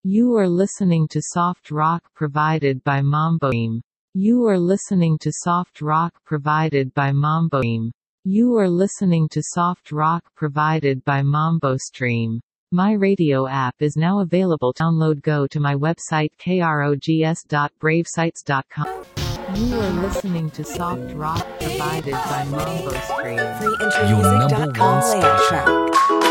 You are listening to soft rock provided by Mamboim. You are listening to soft rock provided by Mamboim. You are listening to soft rock provided by MamboStream. My radio app is now available. Download. Go to my website krogs.bravesites.com. You are listening to soft rock provided by MamboStream. Your number one station.